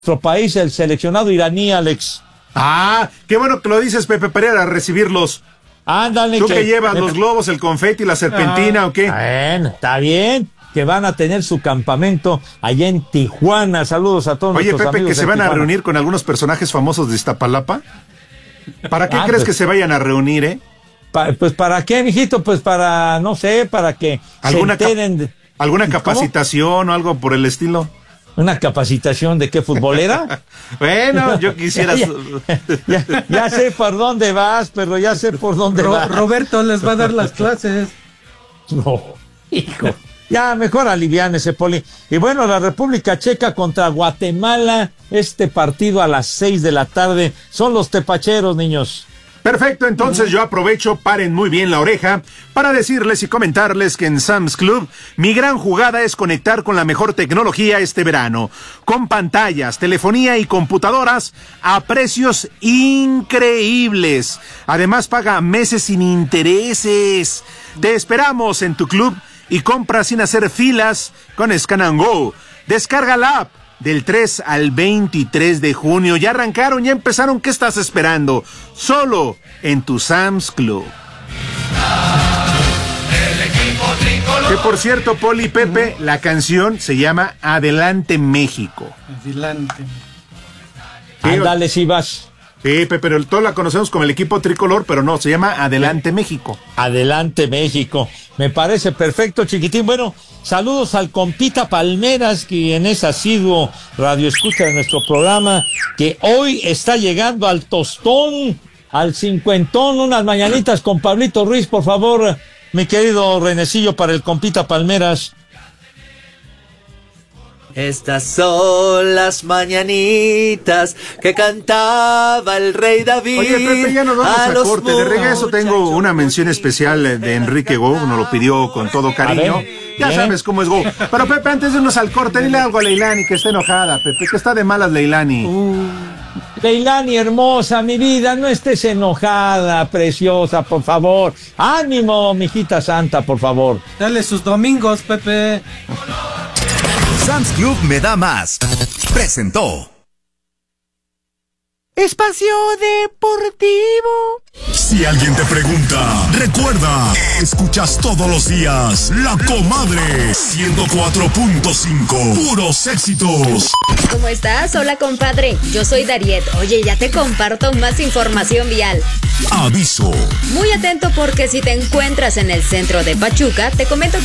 nuestro país, el seleccionado iraní, Alex. Ah, qué bueno que lo dices, Pepe, para ir a recibirlos. Ándale. ¿Tú que llevas los globos, el confeti, la serpentina o qué? Bueno, está bien, que van a tener su campamento allá en Tijuana. Saludos a todos. Oye, nuestros Pepe, amigos que se van a reunir con algunos personajes famosos de Iztapalapa. ¿Para qué crees que se vayan a reunir, pues para qué, mijito, pues para, no sé, para que se enteren. ¿Alguna capacitación o algo por el estilo? ¿Una capacitación de qué, futbolera? Bueno, yo quisiera... ya sé por dónde vas, pero ya sé por dónde vas. Roberto les va a dar las clases. No, hijo. Ya, mejor aliviánese, Poli. Y bueno, la República Checa contra Guatemala, este partido a las 6 de la tarde. Son los tepacheros, niños. Perfecto, entonces yo aprovecho, paren muy bien la oreja, para decirles y comentarles que en Sam's Club, mi gran jugada es conectar con la mejor tecnología este verano, con pantallas, telefonía y computadoras a precios increíbles. Además, paga meses sin intereses. Te esperamos en tu club y compra sin hacer filas con Scan & Go. Descarga la app. Del 3 al 23 de junio. Ya arrancaron, ya empezaron. ¿Qué estás esperando? Solo en tu Sam's Club. Que por cierto, Poli y Pepe, la canción se llama Adelante México. Adelante. Ándale, si vas. Sí, Pepe, pero todos la conocemos como el equipo tricolor, pero no, se llama Adelante México. Adelante México. Me parece perfecto, chiquitín. Bueno, saludos al compita Palmeras, quien es asiduo radioescucha de nuestro programa, que hoy está llegando al tostón, al cincuentón, unas mañanitas con Pablito Ruiz, por favor, mi querido Renecillo, para el compita Palmeras. Estas son las mañanitas que cantaba el rey David. Oye, Pepe, ya nos vamos a corte. De regreso tengo una mención especial de Enrique Go, nos lo pidió con todo cariño. Ya sabes cómo es Go. Pero Pepe, antes de irnos al corte, dile algo a Leilani, que está enojada, Pepe, que está de malas Leilani. Leilani, hermosa, mi vida, no estés enojada, preciosa, por favor. Ánimo, mijita santa, por favor. Dale sus domingos, Pepe. Sam's Club me da más. Presentó Espacio Deportivo. Si alguien te pregunta, recuerda, escuchas todos los días La Comadre 104.5, puros éxitos. ¿Cómo estás? Hola, compadre. Yo soy Dariet. Oye, ya te comparto más información vial. Aviso. Muy atento porque si te encuentras en el centro de Pachuca, te comento